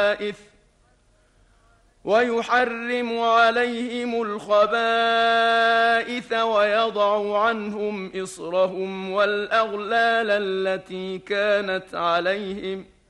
ويحرم عليهم الخبائث ويضع عنهم إصرهم والأغلال التي كانت عليهم